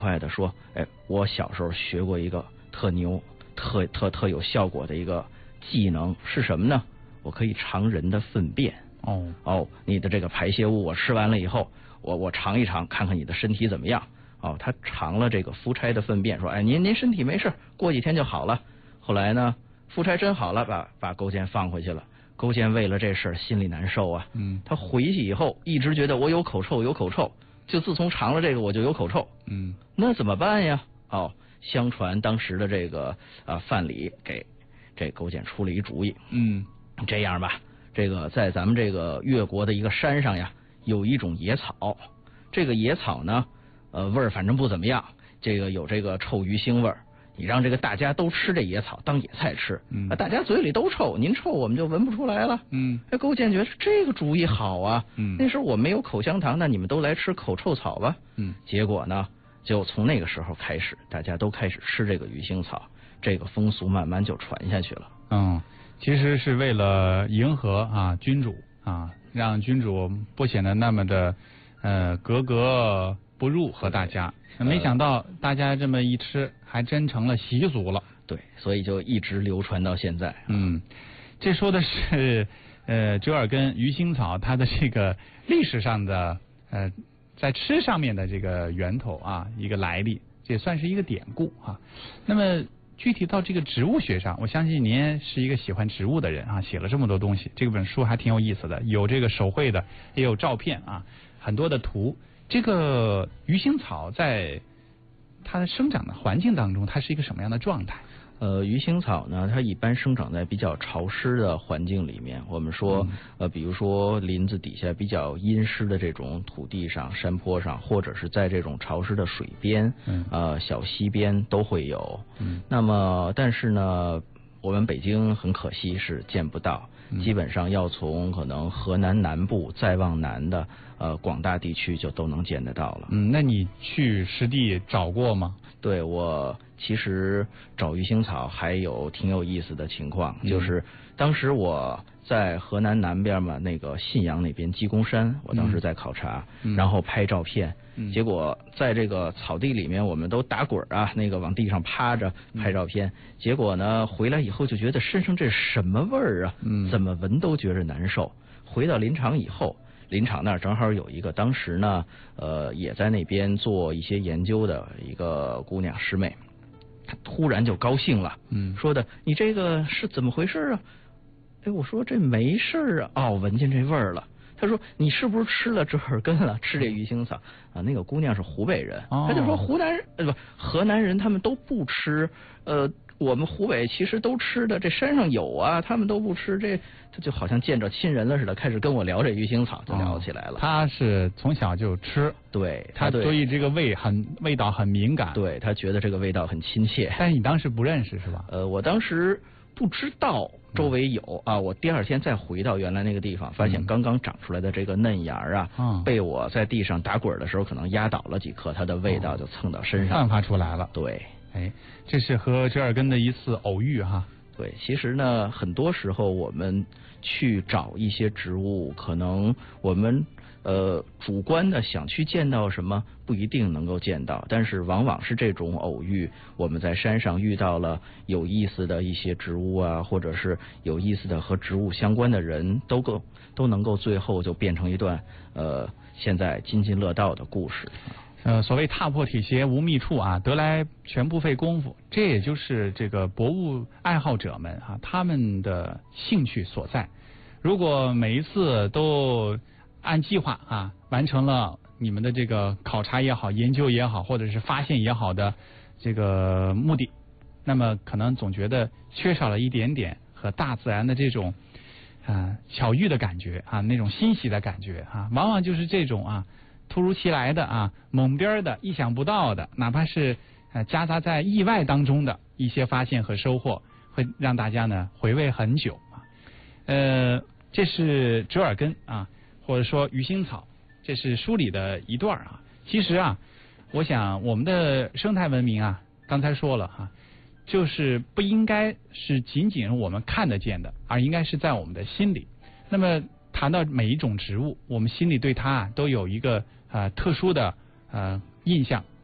快的说，哎，我小时候学过一个特牛、特有效果的一个技能是什么呢？我可以尝人的粪便。你的这个排泄物我吃完了以后，我尝一尝，看看你的身体怎么样。他尝了这个夫差的粪便，说，哎，您身体没事，过几天就好了。后来呢，夫差真好了，把勾践放回去了。勾践为了这事心里难受啊。他回去以后一直觉得我有口臭，就自从尝了这个我就有口臭。那怎么办呀？相传当时的这个范蠡给这勾践出了一主意。这样吧，这个在咱们这个越国的一个山上呀，有一种野草，这个野草呢，味儿反正不怎么样，这个有这个臭鱼腥味儿。你让这个大家都吃这野草当野菜吃，大家嘴里都臭，您臭我们就闻不出来了。勾践觉得这个主意好啊。那时候我没有口香糖，那你们都来吃口臭草吧。结果呢，就从那个时候开始，大家都开始吃这个鱼腥草，这个风俗慢慢就传下去了。 其实是为了迎合君主让君主不显得那么的格格不入和大家。没想到大家这么一吃，还真成了习俗了。 对，所以就一直流传到现在。 这说的是折耳根鱼腥草它的这个历史上的在吃上面的这个源头一个来历，这也算是一个典故那么具体到这个植物学上，我相信您是一个喜欢植物的人写了这么多东西，这本书还挺有意思的，有这个手绘的，也有照片很多的图。这个鱼腥草在它的生长的环境当中，它是一个什么样的状态？ 鱼腥草呢，它一般生长在比较潮湿的环境里面。我们说，比如说林子底下比较阴湿的这种土地上、山坡上，或者是在这种潮湿的水边、小溪边都会有。那么，但是呢，我们北京很可惜是见不到，基本上要从可能河南南部再往南的广大地区就都能见得到了。 那你去实地找过吗？ 对，我其实找鱼腥草还有挺有意思的情况，就是当时我在河南南边嘛，那个信阳那边鸡公山，我当时在考察，然后拍照片，结果在这个草地里面，我们都打滚那个往地上趴着拍照片，结果呢回来以后就觉得身上这什么味儿啊，怎么闻都觉着难受。回到林场以后，林场那儿正好有一个当时呢也在那边做一些研究的一个姑娘师妹，她突然就高兴了，说的你这个是怎么回事啊？哎，我说这没事闻见这味儿了。他说你是不是吃了折耳根了，吃这鱼腥草那个姑娘是湖北人，他就说河南人他们都不吃，我们湖北其实都吃的，这山上有他们都不吃，这他就好像见着亲人了似的，开始跟我聊这鱼腥草，就聊起来了。 他是从小就吃， 对， 他对这个味道很敏感， 对，他觉得这个味道很亲切。 但是你当时不认识是吧？ 我当时不知道周围有我第二天再回到原来那个地方，发现刚刚长出来的这个嫩芽被我在地上打滚的时候可能压倒了几颗，它的味道就蹭到身上， 散发出来了。 对， 这是和折耳根的一次偶遇对，其实呢，很多时候我们去找一些植物，可能我们主观的想去见到什么，不一定能够见到，但是往往是这种偶遇，我们在山上遇到了有意思的一些植物或者是有意思的和植物相关的人，都能够最后就变成一段现在津津乐道的故事。 所谓踏破铁鞋无觅处得来全不费功夫，这也就是这个博物爱好者们他们的兴趣所在。如果每一次都按计划完成了你们的这个考察也好、研究也好，或者是发现也好的这个目的，那么可能总觉得缺少了一点点和大自然的这种巧遇的感觉那种欣喜的感觉往往就是这种突如其来的猛边的、意想不到的，哪怕是夹杂在意外当中的一些发现和收获，会让大家呢回味很久这是折耳根或者说鱼腥草，这是书里的一段其实我想我们的生态文明刚才说了就是不应该是仅仅我们看得见的，而应该是在我们的心里。那么谈到每一种植物，我们心里对它都有一个特殊的印象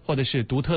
或者是独特